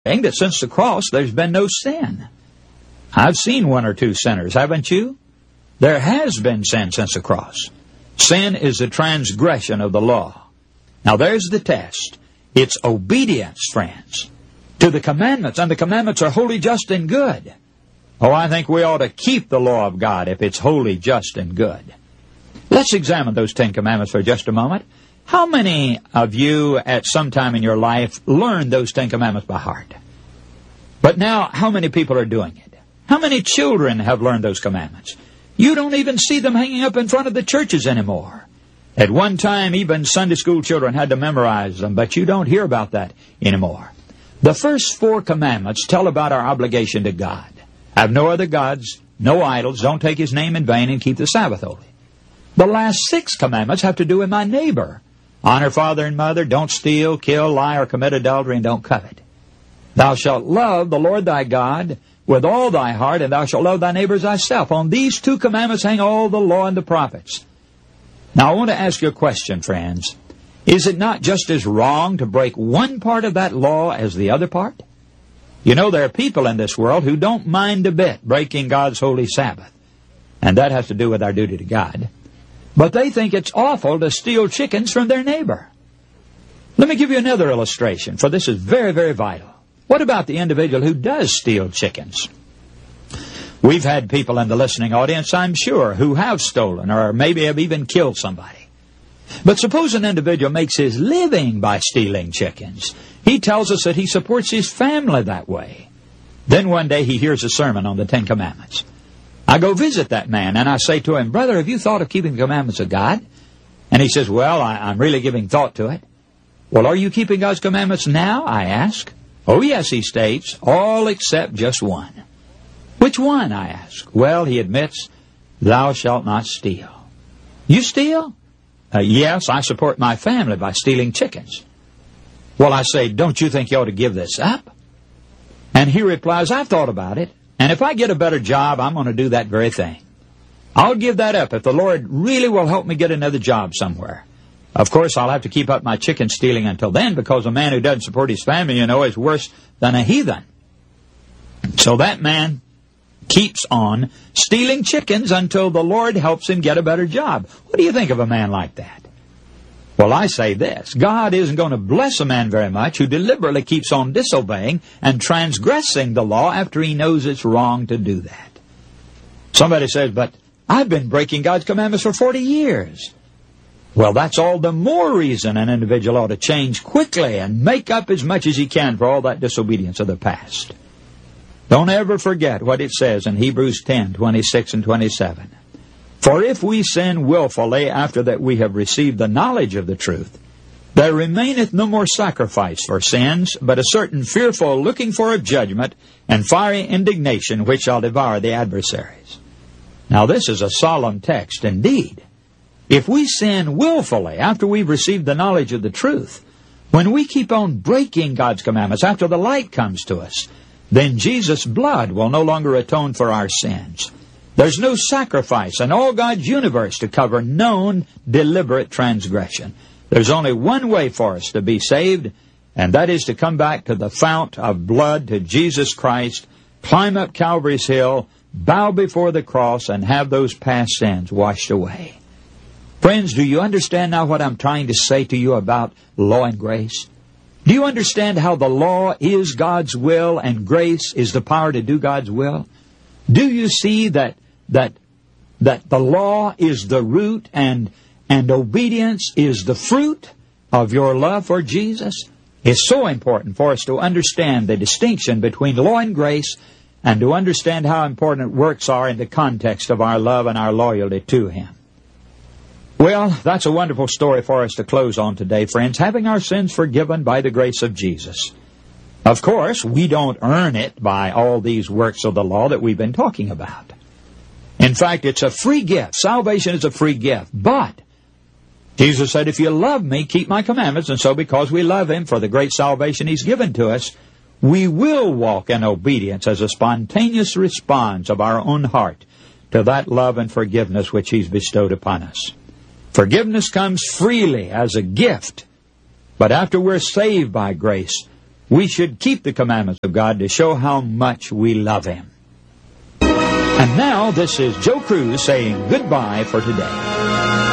saying that since the cross there's been no sin. I've seen one or two sinners, haven't you? There has been sin since the cross. Sin is a transgression of the law. Now there's the test. It's obedience, friends, to the commandments, and the commandments are holy, just, and good. Oh, I think we ought to keep the law of God if it's holy, just, and good. Let's examine those 10 commandments for just a moment. How many of you at some time in your life learned those 10 commandments by heart? But now, how many people are doing it? How many children have learned those commandments? You don't even see them hanging up in front of the churches anymore. At one time, even Sunday school children had to memorize them, but you don't hear about that anymore. The first 4 commandments tell about our obligation to God. Have no other gods, no idols, don't take His name in vain, and keep the Sabbath holy. The last 6 commandments have to do with my neighbor. Honor father and mother, don't steal, kill, lie, or commit adultery, and don't covet. Thou shalt love the Lord thy God with all thy heart, and thou shalt love thy neighbor as thyself. On these 2 commandments hang all the law and the prophets. Now I want to ask you a question, friends. Is it not just as wrong to break one part of that law as the other part? You know, there are people in this world who don't mind a bit breaking God's holy Sabbath. And that has to do with our duty to God. But they think it's awful to steal chickens from their neighbor. Let me give you another illustration, for this is very, very vital. What about the individual who does steal chickens? We've had people in the listening audience, I'm sure, who have stolen or maybe have even killed somebody. But suppose an individual makes his living by stealing chickens. He tells us that he supports his family that way. Then one day he hears a sermon on the 10 Commandments. I go visit that man and I say to him, "Brother, have you thought of keeping the commandments of God?" And he says, "Well, I'm really giving thought to it." "Well, are you keeping God's commandments now?" I ask. "Oh, yes," he states, "all except just one." "Which one?" I ask. "Well," he admits, "thou shalt not steal." "You steal?" "Yes, I support my family by stealing chickens." Well, I say, "Don't you think you ought to give this up?" And he replies, "I've thought about it, and if I get a better job, I'm going to do that very thing. I'll give that up if the Lord really will help me get another job somewhere. Of course, I'll have to keep up my chicken stealing until then, because a man who doesn't support his family, is worse than a heathen." So that man keeps on stealing chickens until the Lord helps him get a better job. What do you think of a man like that? Well, I say this. God isn't going to bless a man very much who deliberately keeps on disobeying and transgressing the law after he knows it's wrong to do that. Somebody says, "But I've been breaking God's commandments for 40 years. Well, that's all the more reason an individual ought to change quickly and make up as much as he can for all that disobedience of the past. Don't ever forget what it says in Hebrews 10:26 and 27. "For if we sin willfully after that we have received the knowledge of the truth, there remaineth no more sacrifice for sins, but a certain fearful looking for of judgment and fiery indignation which shall devour the adversaries." Now this is a solemn text indeed. If we sin willfully after we've received the knowledge of the truth, when we keep on breaking God's commandments after the light comes to us, then Jesus' blood will no longer atone for our sins. There's no sacrifice in all God's universe to cover known, deliberate transgression. There's only one way for us to be saved, and that is to come back to the fount of blood, to Jesus Christ, climb up Calvary's hill, bow before the cross, and have those past sins washed away. Friends, do you understand now what I'm trying to say to you about law and grace? Do you understand how the law is God's will and grace is the power to do God's will? Do you see that the law is the root and obedience is the fruit of your love for Jesus? It's so important for us to understand the distinction between law and grace, and to understand how important works are in the context of our love and our loyalty to Him. Well, that's a wonderful story for us to close on today, friends, having our sins forgiven by the grace of Jesus. Of course, we don't earn it by all these works of the law that we've been talking about. In fact, it's a free gift. Salvation is a free gift. But Jesus said, "If you love me, keep my commandments." And so because we love Him for the great salvation He's given to us, we will walk in obedience as a spontaneous response of our own heart to that love and forgiveness which He's bestowed upon us. Forgiveness comes freely as a gift, but after we're saved by grace, We should keep the commandments of God to show how much we love Him. And now, this is Joe Cruz saying goodbye for today.